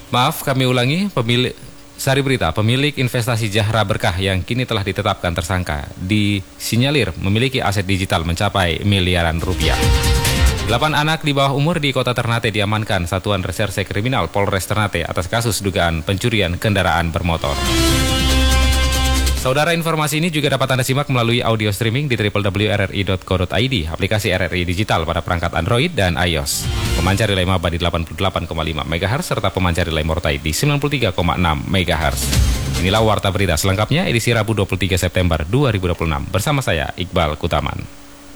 Maaf, kami ulangi, pemilik investasi Jahra Berkah yang kini telah ditetapkan tersangka disinyalir memiliki aset digital mencapai miliaran rupiah. 8 anak di bawah umur di Kota Ternate diamankan Satuan Reserse Kriminal Polres Ternate atas kasus dugaan pencurian kendaraan bermotor. Saudara, informasi ini juga dapat Anda simak melalui audio streaming di www.rri.co.id, aplikasi RRI Digital pada perangkat Android dan iOS. Pemancar relay Maba di 88,5 MHz serta pemancar relay Mortai di 93,6 MHz. Inilah Warta Berita selengkapnya edisi Rabu 23 September 2026 bersama saya Iqbal Kutaman.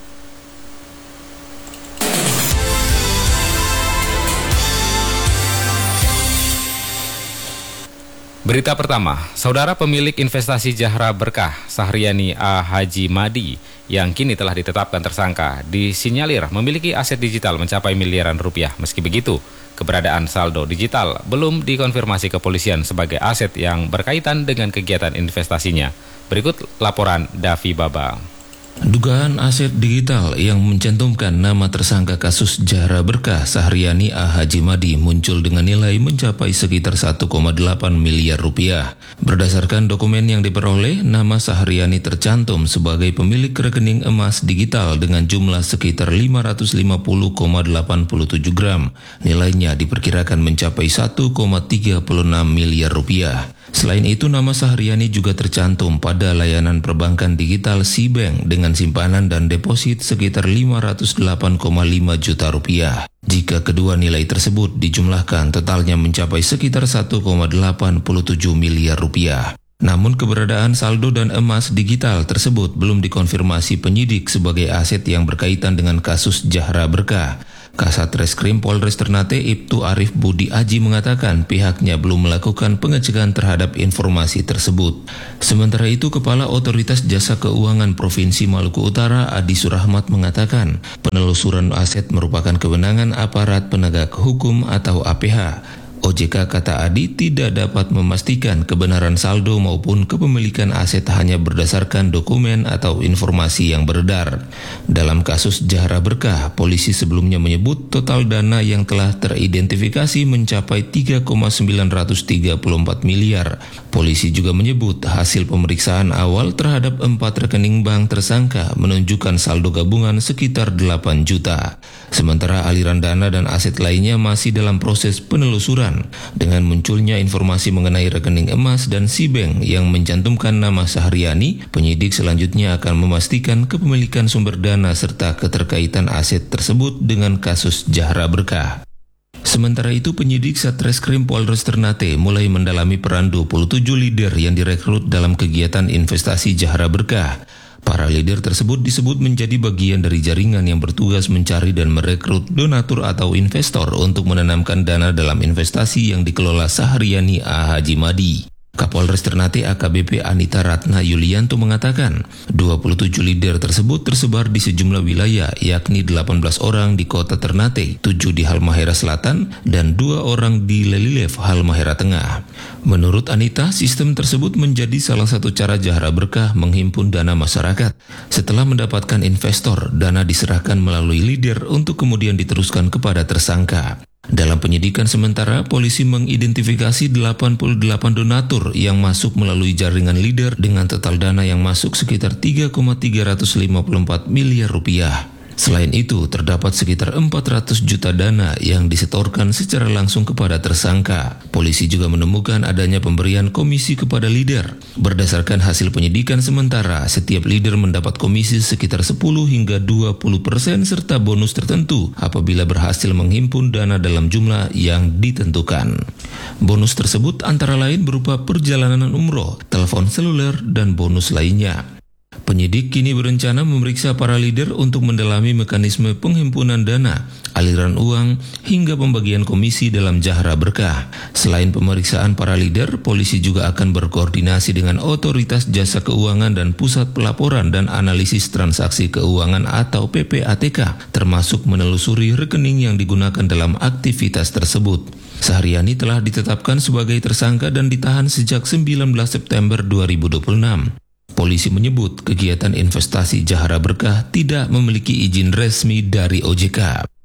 Berita pertama, saudara, pemilik investasi Jahra Berkah, Sahriani A. Haji Madi, yang kini telah ditetapkan tersangka, disinyalir memiliki aset digital mencapai miliaran rupiah. Meski begitu, keberadaan saldo digital belum dikonfirmasi kepolisian sebagai aset yang berkaitan dengan kegiatan investasinya. Berikut laporan Davi Baba. Dugaan aset digital yang mencantumkan nama tersangka kasus Jahra Berkah Sahriani A. Haji Madi muncul dengan nilai mencapai sekitar 1,8 miliar rupiah. Berdasarkan dokumen yang diperoleh, nama Sahriani tercantum sebagai pemilik rekening emas digital dengan jumlah sekitar 550,87 gram. Nilainya diperkirakan mencapai 1,36 miliar rupiah. Selain itu, nama Sahriani juga tercantum pada layanan perbankan digital SeaBank dengan simpanan dan deposit sekitar 508,5 juta rupiah. Jika kedua nilai tersebut dijumlahkan, totalnya mencapai sekitar 1,87 miliar rupiah. Namun keberadaan saldo dan emas digital tersebut belum dikonfirmasi penyidik sebagai aset yang berkaitan dengan kasus Jahra Berkah. Kasat Reskrim Polres Ternate Ibtu Arif Budi Aji mengatakan pihaknya belum melakukan pengecekan terhadap informasi tersebut. Sementara itu, Kepala Otoritas Jasa Keuangan Provinsi Maluku Utara Adi Surahmat mengatakan penelusuran aset merupakan kewenangan aparat penegak hukum atau APH. OJK, kata Adi, tidak dapat memastikan kebenaran saldo maupun kepemilikan aset hanya berdasarkan dokumen atau informasi yang beredar. Dalam kasus Jahra Berkah, polisi sebelumnya menyebut total dana yang telah teridentifikasi mencapai 3,934 miliar. Polisi juga menyebut hasil pemeriksaan awal terhadap 4 rekening bank tersangka menunjukkan saldo gabungan sekitar 8 juta. Sementara aliran dana dan aset lainnya masih dalam proses penelusuran. Dengan munculnya informasi mengenai rekening emas dan SeaBank yang mencantumkan nama Sahriani, penyidik selanjutnya akan memastikan kepemilikan sumber dana serta keterkaitan aset tersebut dengan kasus Jahra Berkah. Sementara itu, penyidik Satreskrim Polres Ternate mulai mendalami peran 27 leader yang direkrut dalam kegiatan investasi Jahra Berkah. Para leader tersebut disebut menjadi bagian dari jaringan yang bertugas mencari dan merekrut donatur atau investor untuk menanamkan dana dalam investasi yang dikelola Sahriani A. Haji Madi. Kapolres Ternate AKBP Anita Ratna Yulianto mengatakan 27 leader tersebut tersebar di sejumlah wilayah, yakni 18 orang di Kota Ternate, 7 di Halmahera Selatan, dan 2 orang di Lelilev, Halmahera Tengah. Menurut Anita, sistem tersebut menjadi salah satu cara Jahra Berkah menghimpun dana masyarakat. Setelah mendapatkan investor, dana diserahkan melalui leader untuk kemudian diteruskan kepada tersangka. Dalam penyidikan sementara, polisi mengidentifikasi 88 donatur yang masuk melalui jaringan leader dengan total dana yang masuk sekitar 3,354 miliar rupiah. Selain itu, terdapat sekitar 400 juta dana yang disetorkan secara langsung kepada tersangka. Polisi juga menemukan adanya pemberian komisi kepada leader. Berdasarkan hasil penyidikan sementara, setiap leader mendapat komisi sekitar 10 hingga 20% serta bonus tertentu apabila berhasil menghimpun dana dalam jumlah yang ditentukan. Bonus tersebut antara lain berupa perjalanan umroh, telepon seluler, dan bonus lainnya. Penyidik kini berencana memeriksa para leader untuk mendalami mekanisme penghimpunan dana, aliran uang, hingga pembagian komisi dalam Jahra Berkah. Selain pemeriksaan para leader, polisi juga akan berkoordinasi dengan Otoritas Jasa Keuangan dan Pusat Pelaporan dan Analisis Transaksi Keuangan atau PPATK, termasuk menelusuri rekening yang digunakan dalam aktivitas tersebut. Sahriani telah ditetapkan sebagai tersangka dan ditahan sejak 19 September 2026. Polisi menyebut kegiatan investasi Jahra Berkah tidak memiliki izin resmi dari OJK.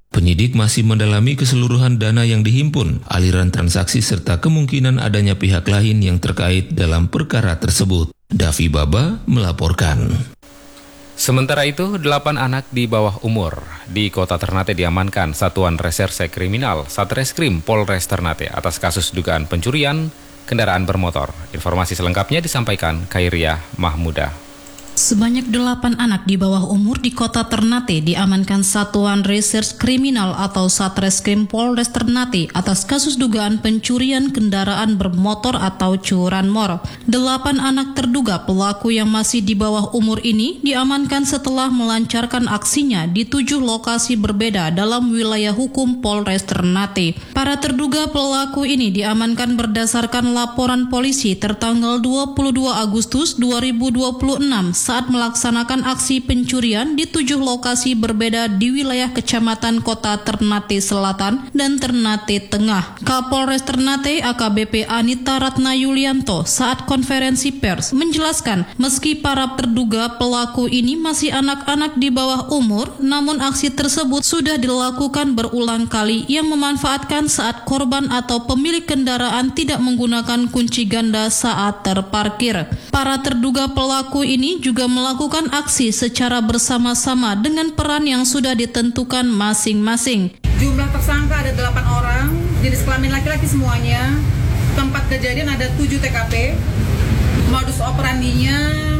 Penyidik masih mendalami keseluruhan dana yang dihimpun, aliran transaksi serta kemungkinan adanya pihak lain yang terkait dalam perkara tersebut. Davi Baba melaporkan. Sementara itu, 8 anak di bawah umur di Kota Ternate diamankan Satuan Reserse Kriminal Satreskrim Polres Ternate atas kasus dugaan pencurian kendaraan bermotor. Informasi selengkapnya disampaikan Khairia Mahmuda. Sebanyak 8 anak di bawah umur di Kota Ternate diamankan Satuan Reserse Kriminal atau Satreskrim Polres Ternate atas kasus dugaan pencurian kendaraan bermotor atau curanmor. 8 anak terduga pelaku yang masih di bawah umur ini diamankan setelah melancarkan aksinya di 7 lokasi berbeda dalam wilayah hukum Polres Ternate. Para terduga pelaku ini diamankan berdasarkan laporan polisi tertanggal 22 Agustus 2026 saat melaksanakan aksi pencurian di 7 lokasi berbeda di wilayah Kecamatan Kota Ternate Selatan dan Ternate Tengah. Kapolres Ternate AKBP Anita Ratna Yulianto saat konferensi pers menjelaskan meski para terduga pelaku ini masih anak-anak di bawah umur, namun aksi tersebut sudah dilakukan berulang kali yang memanfaatkan saat korban atau pemilik kendaraan tidak menggunakan kunci ganda saat terparkir. Para terduga pelaku ini juga melakukan aksi secara bersama-sama dengan peran yang sudah ditentukan masing-masing. Jumlah tersangka ada 8 orang, jenis kelamin laki-laki semuanya. Tempat kejadian ada 7 TKP. Modus operandinya,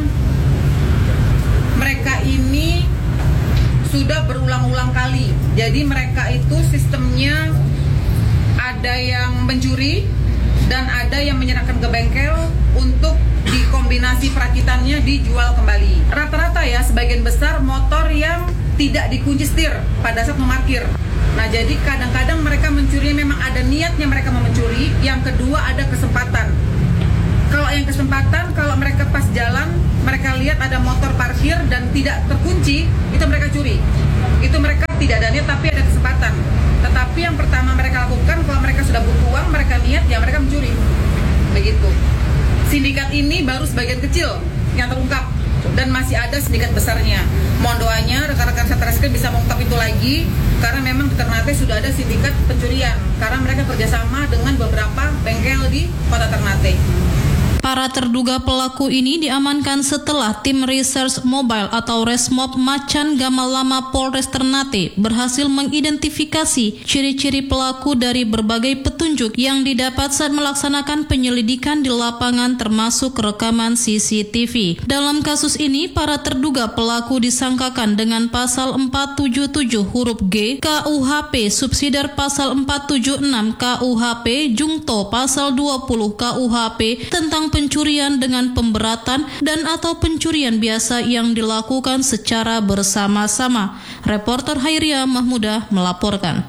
mereka ini sudah berulang-ulang kali. Jadi mereka itu sistemnya ada yang mencuri dan ada yang menyerahkan ke bengkel untuk dikombinasi perakitannya dijual kembali. Rata-rata ya sebagian besar motor yang tidak dikunci setir pada saat memarkir. Nah jadi kadang-kadang mereka mencuri memang ada niatnya mereka mau mencuri. Yang kedua ada kesempatan. Kalau yang kesempatan kalau mereka pas jalan mereka lihat ada motor parkir dan tidak terkunci itu mereka curi. Itu mereka tidak ada niat tapi ada kesempatan. Tetapi yang pertama mereka lakukan kalau mereka sudah butuh uang mereka niat ya mereka mencuri. Begitu. Sindikat ini baru sebagian kecil yang terungkap dan masih ada sindikat besarnya. Mohon doanya rekan-rekan Satreskrim bisa mengungkap itu lagi karena memang di Ternate sudah ada sindikat pencurian karena mereka kerjasama dengan beberapa bengkel di Kota Ternate. Para terduga pelaku ini diamankan setelah tim Reserse Mobile atau Resmob Macan Gamalama Polres Ternate berhasil mengidentifikasi ciri-ciri pelaku dari berbagai petunjuk yang didapat saat melaksanakan penyelidikan di lapangan termasuk rekaman CCTV. Dalam kasus ini, para terduga pelaku disangkakan dengan pasal 477 huruf G KUHP subsidiar pasal 476 KUHP jungto pasal 20 KUHP tentang pencurian dengan pemberatan dan atau pencurian biasa yang dilakukan secara bersama-sama. Reporter Khairia Mahmuda melaporkan.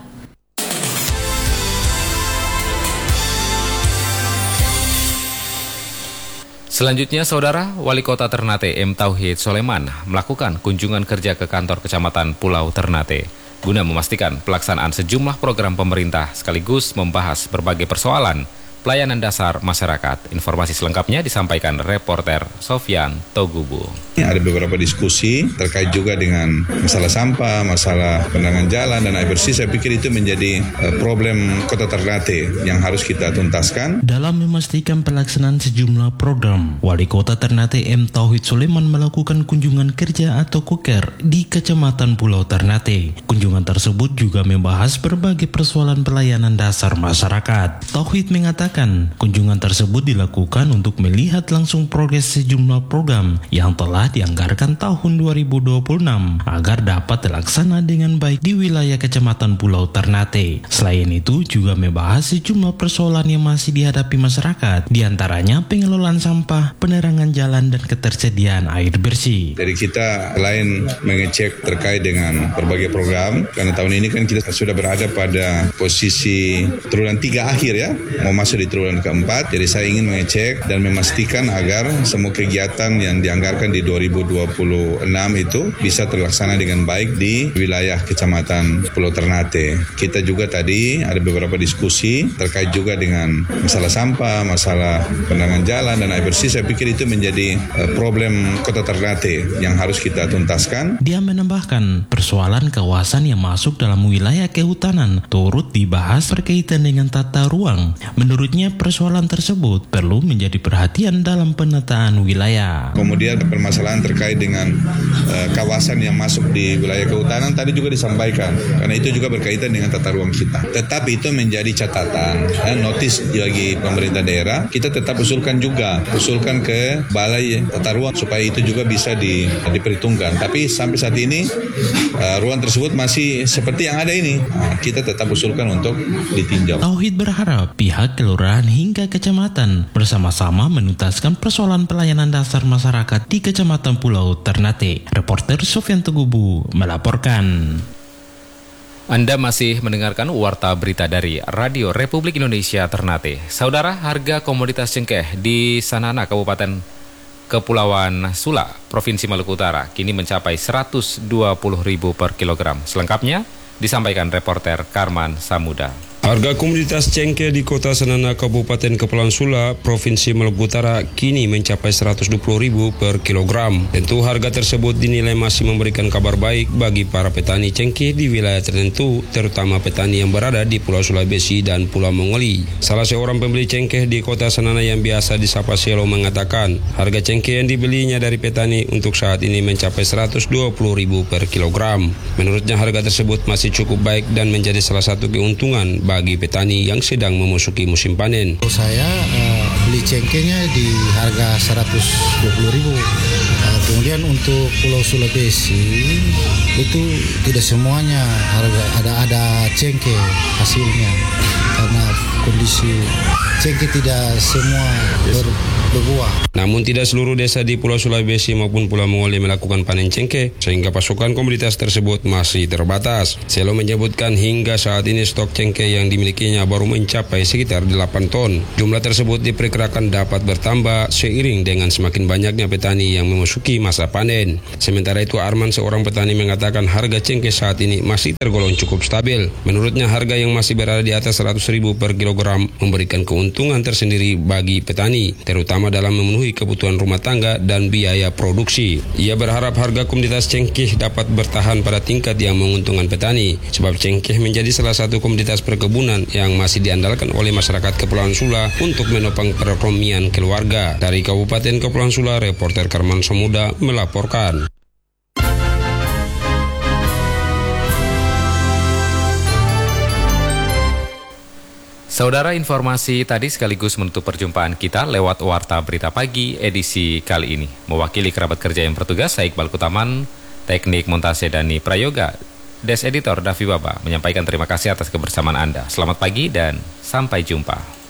Selanjutnya, Saudara, Wali Kota Ternate M. Tauhid Soleman melakukan kunjungan kerja ke kantor Kecamatan Pulau Ternate guna memastikan pelaksanaan sejumlah program pemerintah sekaligus membahas berbagai persoalan pelayanan dasar masyarakat. Informasi selengkapnya disampaikan reporter Sofyan Togubu. Ada beberapa diskusi terkait juga dengan masalah sampah, masalah penerangan jalan dan air bersih. Saya pikir itu menjadi problem Kota Ternate yang harus kita tuntaskan. Dalam memastikan pelaksanaan sejumlah program, Wali Kota Ternate M. Tauhid Soleman melakukan kunjungan kerja atau KUKER di Kecamatan Pulau Ternate. Kunjungan tersebut juga membahas berbagai persoalan pelayanan dasar masyarakat. Tauhid mengatakan kunjungan tersebut dilakukan untuk melihat langsung progres sejumlah program yang telah dianggarkan tahun 2026 agar dapat terlaksana dengan baik di wilayah Kecamatan Pulau Ternate. Selain itu juga membahas sejumlah persoalan yang masih dihadapi masyarakat, diantaranya pengelolaan sampah, penerangan jalan, dan ketersediaan air bersih. Dari kita selain mengecek terkait dengan berbagai program, karena tahun ini kan kita sudah berada pada posisi triwulan 3 akhir ya, mau masuk di di triwulan keempat. Jadi saya ingin mengecek dan memastikan agar semua kegiatan yang dianggarkan di 2026 itu bisa terlaksana dengan baik di wilayah Kecamatan Pulau Ternate. Kita juga tadi ada beberapa diskusi terkait juga dengan masalah sampah, masalah penerangan jalan dan air bersih. Saya pikir itu menjadi problem Kota Ternate yang harus kita tuntaskan. Dia menambahkan persoalan kawasan yang masuk dalam wilayah kehutanan turut dibahas berkaitan dengan tata ruang. Menurutnya persoalan tersebut perlu menjadi perhatian dalam penataan wilayah. Kemudian permasalahan terkait dengan kawasan yang masuk di wilayah kehutanan tadi juga disampaikan, karena itu juga berkaitan dengan tata ruang kita. Tetapi itu menjadi catatan, notis bagi pemerintah daerah, kita tetap usulkan ke Balai Tata Ruang supaya itu juga bisa diperhitungkan. Tapi sampai saat ini ruang tersebut masih seperti yang ada ini. Kita tetap usulkan untuk ditinjau. Tauhid berharap pihak kelurahan hingga kecamatan bersama-sama menuntaskan persoalan pelayanan dasar masyarakat di Kecamatan Pulau Ternate. Reporter Sofyan Tegubu melaporkan. Anda masih mendengarkan Warta Berita dari Radio Republik Indonesia Ternate. Saudara, harga komoditas cengkeh di Sanana, Kabupaten Kepulauan Sula, Provinsi Maluku Utara, kini mencapai Rp120.000 per kilogram. Selengkapnya disampaikan reporter Karman Samuda. Harga komoditas cengkeh di Kota Sanana, Kabupaten Kepulauan Sula, Provinsi Maluku Utara kini mencapai Rp120.000 per kilogram. Tentu harga tersebut dinilai masih memberikan kabar baik bagi para petani cengkeh di wilayah tertentu, terutama petani yang berada di Pulau Sulawesi dan Pulau Mongoli. Salah seorang pembeli cengkeh di Kota Sanana yang biasa disapa Selo mengatakan, harga cengkeh yang dibelinya dari petani untuk saat ini mencapai Rp120.000 per kilogram. Menurutnya harga tersebut masih cukup baik dan menjadi salah satu keuntungan bagi petani yang sedang memasuki musim panen. Saya beli cengkehnya di harga Rp120.000. Kemudian untuk Pulau Sulawesi itu tidak semuanya harga ada cengkeh hasilnya, karena kondisi cengkeh tidak semua berbuah. Namun tidak seluruh desa di Pulau Sulawesi maupun Pulau Mongoli melakukan panen cengkeh, sehingga pasokan komoditas tersebut masih terbatas. Selo menyebutkan hingga saat ini stok cengkeh yang dimilikinya baru mencapai sekitar 8 ton. Jumlah tersebut diperkirakan dapat bertambah seiring dengan semakin banyaknya petani yang memasuki masa panen. Sementara itu Arman, seorang petani, mengatakan harga cengkeh saat ini masih tergolong cukup stabil. Menurutnya harga yang masih berada di atas Rp100.000 per kilogram memberikan keuntungan tersendiri bagi petani, terutama dalam memenuhi kebutuhan rumah tangga dan biaya produksi. Ia berharap harga komoditas cengkeh dapat bertahan pada tingkat yang menguntungkan petani, sebab cengkeh menjadi salah satu komoditas perkebunan yang masih diandalkan oleh masyarakat Kepulauan Sula untuk menopang perekonomian keluarga. Dari Kabupaten Kepulauan Sula, reporter Karman Samuda melaporkan. Saudara, informasi tadi sekaligus menutup perjumpaan kita lewat Warta Berita Pagi edisi kali ini. Mewakili kerabat kerja yang bertugas, saya Iqbal Kutaman, teknik montase Dani Prayoga, Des Editor Davi Baba, menyampaikan terima kasih atas kebersamaan Anda. Selamat pagi dan sampai jumpa.